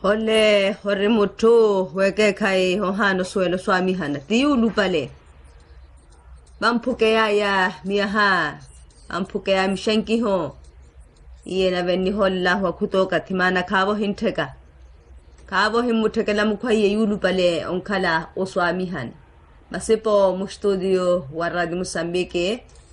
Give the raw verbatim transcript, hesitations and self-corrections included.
Hole hore moto weke kai hohano suelo swami hana tiulu pale. Mampuke ya ya miaha. Mampuke ya mshenki ho. Iye na veni holla wa kutoka timana kabo hinteka. Kabo himuteka la mukwaye yulu pale onkala o swami hana. Masipo mu studio wa Radio Mozambique